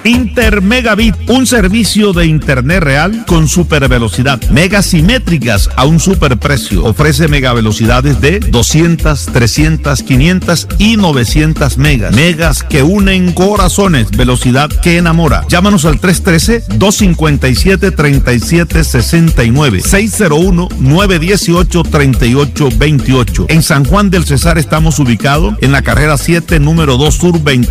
Intermegabit, un servicio de internet real con super velocidad, megas simétricas a un super precio. Ofrece megavelocidades de 200, 300, 500 y 900 megas. Megas que unen corazones, velocidad que enamora. Llámanos al 313-257-3769, 601-918-3828. En San Juan del Cesar estamos ubicados en la carrera 7, número 2 Sur 20.